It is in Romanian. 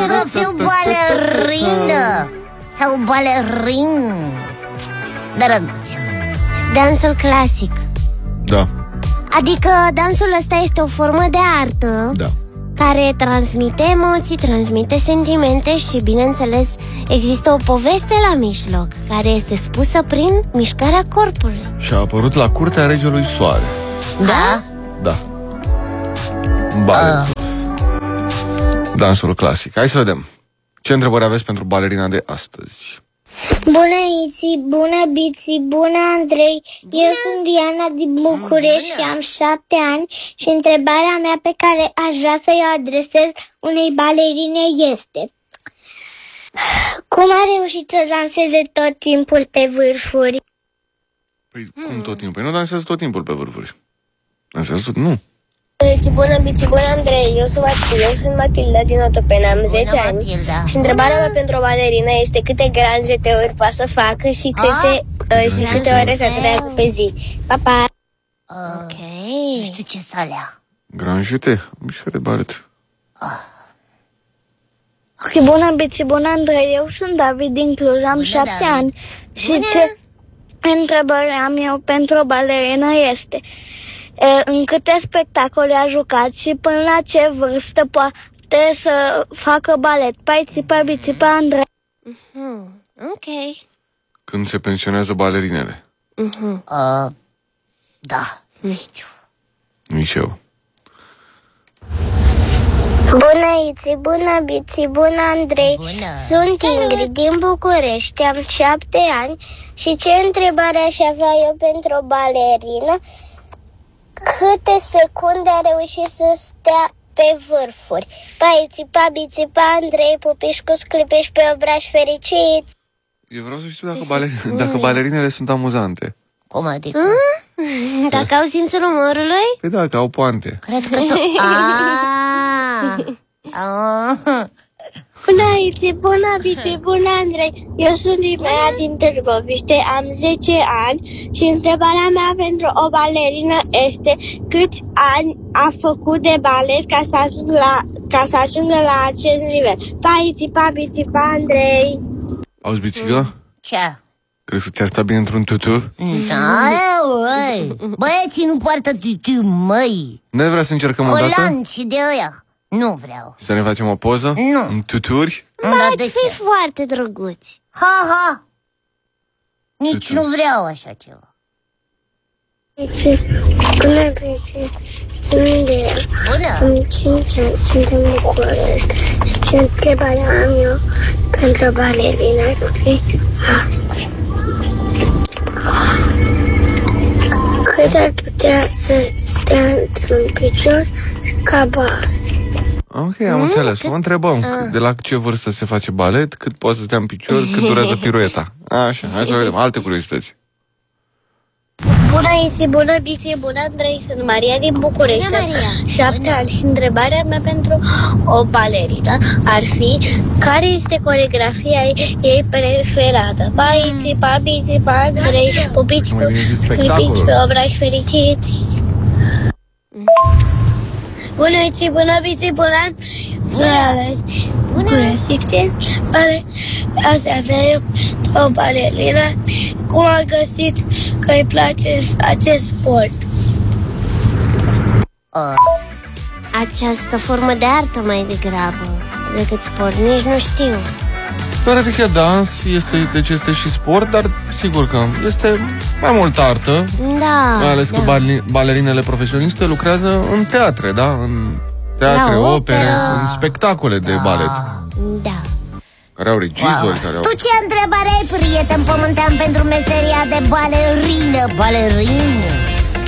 să fiu balerină sau balerin, drăguț. Dansul clasic. Da. Adică dansul ăsta este o formă de artă, Da. care transmite emoții, transmite sentimente și, bineînțeles, există o poveste la mijloc, care este spusă prin mișcarea corpului. Și a apărut la curtea regelui Soare. Da? Da. Balet. Dansul clasic. Hai să vedem. Ce întrebări aveți pentru balerina de astăzi? Bună, Iți, bună, Biți, bună, Andrei. Eu sunt Diana din București și am 7 ani și întrebarea mea pe care aș vrea să-i adresez unei balerine este: cum a reușit să danseze tot timpul pe vârfuri? Păi, cum tot timpul? Păi nu dansează tot timpul pe vârfuri. Dansează tot? Nu. Bună, Biți, bună, Andrei. Eu sunt Matilda din Otopeni, am 10 ani. Matilda. Și întrebarea mea pentru o balerină este câte granjeteuri poate să facă și câte ore să trăiască pe zi. Pa, pa! Ok. Nu știu ce să alea. Grand jete, mișcare de balet. Ok, bună, Biți, bună, Andrei. Eu sunt David din Cluj, am 7 David. ani. Și ce întrebare am eu pentru o balerină este: în câte spectacole a jucat și până la ce vârstă poate să facă balet? Pai, țipa, bițipa, Andrei. Ok. Când se pensionează balerinele? Da, nu știu. Nici eu. Bună, Iți, bună, Biți, bună, Andrei. Bună. Sunt Ingrid din București, am 7 ani și ce întrebare aș avea eu pentru o balerină? Câte secunde a reușit să stea pe vârfuri? Pai, țipa, bițipa, Andrei, pupișcu, clipești pe obraj fericit. Eu vreau să știu dacă balerinele sunt amuzante. Cum adică? Dacă au simțul umorului? Păi da, că au poante. Cred că sunt... Bună, Iți, bună, Biți, bună, Andrei. Eu sunt Limea din Târgoviște, am 10 ani și întrebarea mea pentru o balerină este: câți ani a făcut de balet ca să ajungă la acest nivel? Pa, Iți, pa, Biți, pa, Andrei. Auzi, bițică? Ce? Crezi că ți-ar sta bine într-un tutu? Da, oi. Băieții nu poartă tutu, măi. Ne vrea să încercăm o dată? Colanți de ăia. Nu vreau. Să ne facem o poză? Nu. În tuturi? Da, de Fi ce? foarte drăguți. Ha. Nici nu vreau așa ceva. Bună, Biți, sunt de Bună. am 5 ani, sunt în București și ce întrebare am eu pentru balerină ar fi asta: cât ar putea să stea într-un picior ca bază? Ok, am înțeles. Mă întrebăm de la ce vârstă se face balet, cât poate să stea în picior, cât durează pirueta. Așa, hai să vedem alte curiozități. Bună, Iți, bună, Biți, bună, Andrei, sunt Maria din București, Bună, Maria. 7 ani și întrebarea mea pentru o balerină ar fi: care este coreografia ei preferată? Pa, Iți, pa, Biți, pa, Andrei, pupici, Mai bine zis clipici spectacolul. pe obraj fericiți. Bună, Iți, bună, Biți, bună, bună, secție. Asta avea eu o balerină. Cum a găsit că îi place acest sport? Această formă de artă mai degrabă decât sport, nici nu știu. Practic e dans, este și sport, dar sigur că este mai mult artă, Da. mai ales că balerinele profesioniste lucrează în teatre, da? În teatre, La opere, operă. în spectacole de balet, Da. care au regizori, care au... Tu ce întrebare ai, prieten pământean, pentru meseria de balerină?